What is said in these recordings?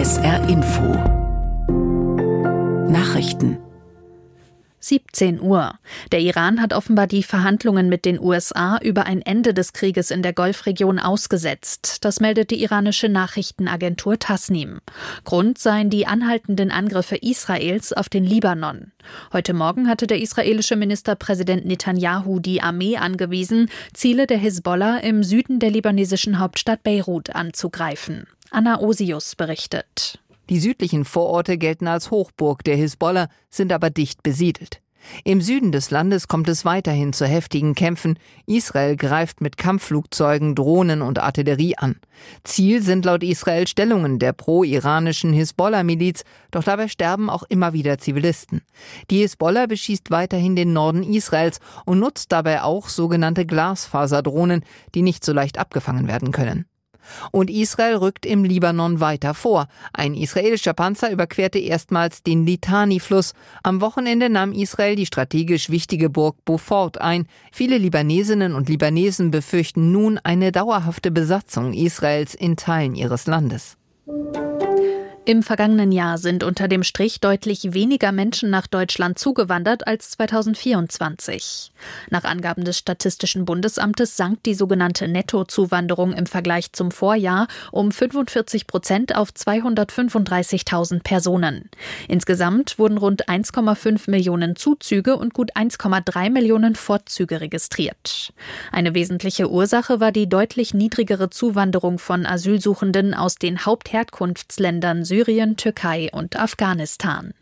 SR Info Nachrichten 17 Uhr. Der Iran hat offenbar die Verhandlungen mit den USA über ein Ende des Krieges in der Golfregion ausgesetzt. Das meldet die iranische Nachrichtenagentur Tasnim. Grund seien die anhaltenden Angriffe Israels auf den Libanon. Heute Morgen hatte der israelische Ministerpräsident Netanyahu die Armee angewiesen, Ziele der Hisbollah im Süden der libanesischen Hauptstadt Beirut anzugreifen. Anna Osius berichtet. Die südlichen Vororte gelten als Hochburg der Hisbollah, sind aber dicht besiedelt. Im Süden des Landes kommt es weiterhin zu heftigen Kämpfen. Israel greift mit Kampfflugzeugen, Drohnen und Artillerie an. Ziel sind laut Israel Stellungen der pro-iranischen Hisbollah-Miliz, doch dabei sterben auch immer wieder Zivilisten. Die Hisbollah beschießt weiterhin den Norden Israels und nutzt dabei auch sogenannte Glasfaserdrohnen, die nicht so leicht abgefangen werden können. Und Israel rückt im Libanon weiter vor. Ein israelischer Panzer überquerte erstmals den Litani-Fluss. Am Wochenende nahm Israel die strategisch wichtige Burg Beaufort ein. Viele Libanesinnen und Libanesen befürchten nun eine dauerhafte Besatzung Israels in Teilen ihres Landes. Im vergangenen Jahr sind unter dem Strich deutlich weniger Menschen nach Deutschland zugewandert als 2024. Nach Angaben des Statistischen Bundesamtes sank die sogenannte Nettozuwanderung im Vergleich zum Vorjahr um 45% auf 235.000 Personen. Insgesamt wurden rund 1,5 Millionen Zuzüge und gut 1,3 Millionen Fortzüge registriert. Eine wesentliche Ursache war die deutlich niedrigere Zuwanderung von Asylsuchenden aus den Hauptherkunftsländern Syrien, Türkei und Afghanistan.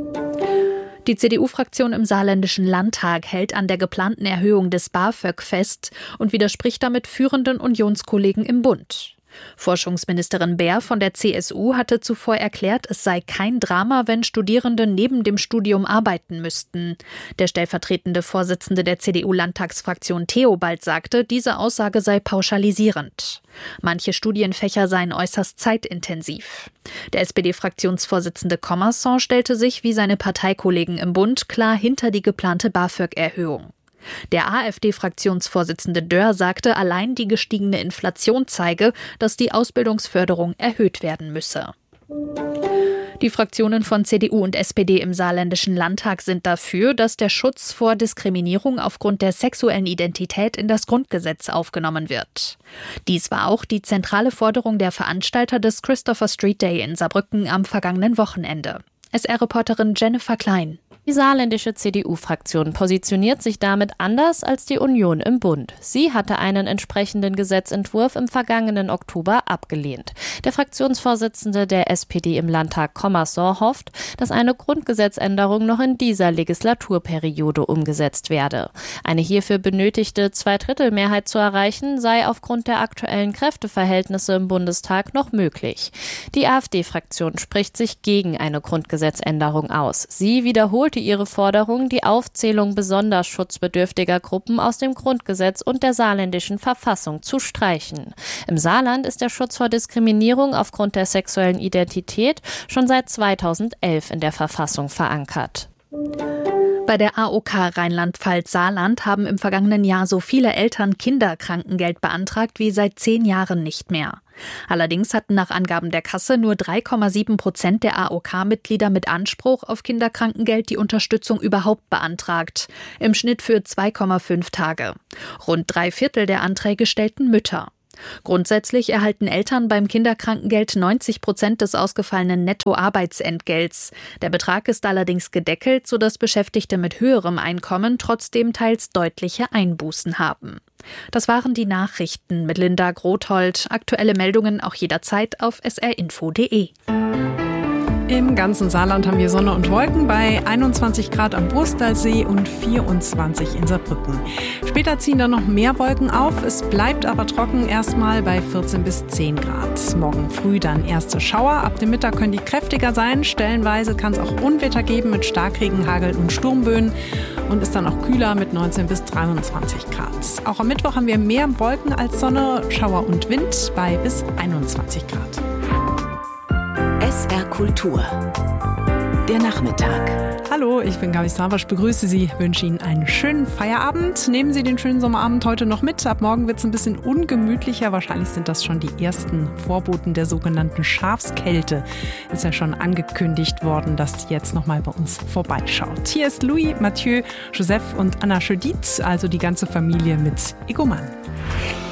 Die CDU-Fraktion im Saarländischen Landtag hält an der geplanten Erhöhung des BAföG fest und widerspricht damit führenden Unionskollegen im Bund. Forschungsministerin Baer von der CSU hatte zuvor erklärt, es sei kein Drama, wenn Studierende neben dem Studium arbeiten müssten. Der stellvertretende Vorsitzende der CDU-Landtagsfraktion Theobald sagte, diese Aussage sei pauschalisierend. Manche Studienfächer seien äußerst zeitintensiv. Der SPD-Fraktionsvorsitzende Commerson stellte sich, wie seine Parteikollegen im Bund, klar hinter die geplante BAföG-Erhöhung. Der AfD-Fraktionsvorsitzende Dörr sagte, allein die gestiegene Inflation zeige, dass die Ausbildungsförderung erhöht werden müsse. Die Fraktionen von CDU und SPD im Saarländischen Landtag sind dafür, dass der Schutz vor Diskriminierung aufgrund der sexuellen Identität in das Grundgesetz aufgenommen wird. Dies war auch die zentrale Forderung der Veranstalter des Christopher Street Day in Saarbrücken am vergangenen Wochenende. SR-Reporterin Jennifer Klein. Die saarländische CDU-Fraktion positioniert sich damit anders als die Union im Bund. Sie hatte einen entsprechenden Gesetzentwurf im vergangenen Oktober abgelehnt. Der Fraktionsvorsitzende der SPD im Landtag Commerson hofft, dass eine Grundgesetzänderung noch in dieser Legislaturperiode umgesetzt werde. Eine hierfür benötigte Zweidrittelmehrheit zu erreichen, sei aufgrund der aktuellen Kräfteverhältnisse im Bundestag noch möglich. Die AfD-Fraktion spricht sich gegen eine Grundgesetzänderung aus. Sie wiederholt ihre Forderung, die Aufzählung besonders schutzbedürftiger Gruppen aus dem Grundgesetz und der saarländischen Verfassung zu streichen. Im Saarland ist der Schutz vor Diskriminierung aufgrund der sexuellen Identität schon seit 2011 in der Verfassung verankert. Bei der AOK Rheinland-Pfalz-Saarland haben im vergangenen Jahr so viele Eltern Kinderkrankengeld beantragt wie seit 10 Jahren nicht mehr. Allerdings hatten nach Angaben der Kasse nur 3,7% der AOK-Mitglieder mit Anspruch auf Kinderkrankengeld die Unterstützung überhaupt beantragt. Im Schnitt für 2,5 Tage. Rund 3/4 der Anträge stellten Mütter. Grundsätzlich erhalten Eltern beim Kinderkrankengeld 90% des ausgefallenen Nettoarbeitsentgelts. Der Betrag ist allerdings gedeckelt, sodass Beschäftigte mit höherem Einkommen trotzdem teils deutliche Einbußen haben. Das waren die Nachrichten mit Linda Grothold. Aktuelle Meldungen auch jederzeit auf srinfo.de. Im ganzen Saarland haben wir Sonne und Wolken bei 21 Grad am Brustalsee und 24 in Saarbrücken. Später ziehen dann noch mehr Wolken auf, es bleibt aber trocken erstmal bei 14 bis 10 Grad. Morgen früh dann erste Schauer, ab dem Mittag können die kräftiger sein. Stellenweise kann es auch Unwetter geben mit Starkregen, Hagel und Sturmböen und ist dann auch kühler mit 19 bis 23 Grad. Auch am Mittwoch haben wir mehr Wolken als Sonne, Schauer und Wind bei bis 21 Grad. SR Kultur der Nachmittag. Hallo, ich bin Gabi Savasch, begrüße Sie, wünsche Ihnen einen schönen Feierabend. Nehmen Sie den schönen Sommerabend heute noch mit. Ab morgen wird es ein bisschen ungemütlicher. Wahrscheinlich sind das schon die ersten Vorboten der sogenannten Schafskälte. Ist ja schon angekündigt worden, dass die jetzt nochmal bei uns vorbeischaut. Hier ist Louis, Mathieu, Joseph und Anna Schöditz, also die ganze Familie mit Egoman.